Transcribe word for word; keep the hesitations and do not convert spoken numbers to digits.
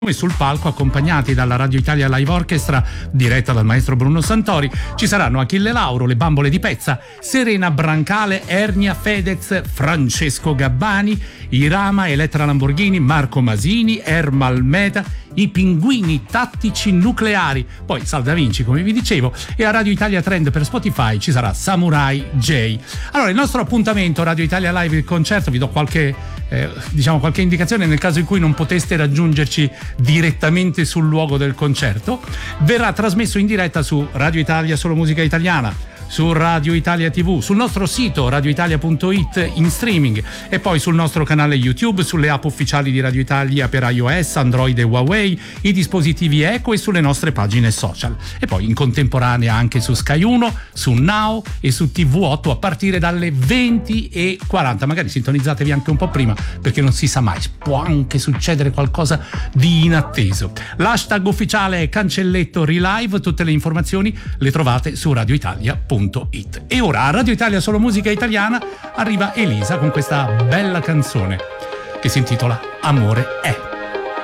sul palco, accompagnati dalla Radio Italia Live Orchestra diretta dal maestro Bruno Santori, ci saranno Achille Lauro, le Bambole di Pezza, Serena Brancale, Ernia Fedez, Francesco Gabbani, Irama, Elettra Lamborghini, Marco Masini, Erma Almeda, i Pinguini Tattici Nucleari, poi Sal Da Vinci come vi dicevo, e a Radio Italia Trend per Spotify ci sarà Samurai J. Allora, il nostro appuntamento Radio Italia Live, il concerto, vi do qualche eh, diciamo qualche indicazione nel caso in cui non poteste raggiungerci direttamente sul luogo del concerto. Verrà trasmesso in diretta su Radio Italia Solo Musica Italiana, su Radio Italia tivù, sul nostro sito radioitalia punto it in streaming e poi sul nostro canale YouTube, sulle app ufficiali di Radio Italia per iOS, Android e Huawei, i dispositivi Eco e sulle nostre pagine social. E poi in contemporanea anche su Sky uno, su Now e su T V otto a partire dalle venti e quaranta. Magari sintonizzatevi anche un po' prima, perché non si sa mai, può anche succedere qualcosa di inatteso. L'hashtag ufficiale è Cancelletto Relive, tutte le informazioni le trovate su radioitalia punto it. E ora a Radio Italia Solo Musica Italiana arriva Elisa con questa bella canzone che si intitola Amore è.